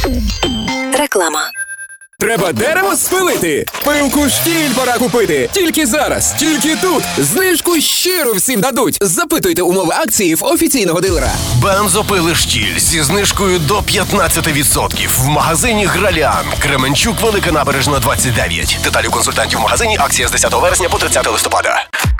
Реклама. Треба дерево спилити. Пилку штіль пора купити. Тільки зараз, тільки тут. Знижку щиро всім дадуть. Запитуйте умови акції в офіційного дилера. Бензопили штіль зі знижкою до 15% в магазині Гралян. Кременчук, Велика Набережна, 29. Деталі консультантів в магазині. Акція з 10 вересня по 30 листопада.